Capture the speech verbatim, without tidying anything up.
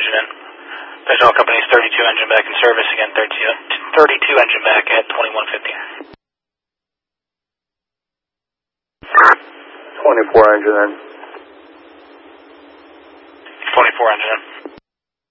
engine in. Personnel company's thirty-two engine back in service again, thirty-two, thirty-two engine back at twenty-one fifty. twenty-four engine in. twenty-four engine in.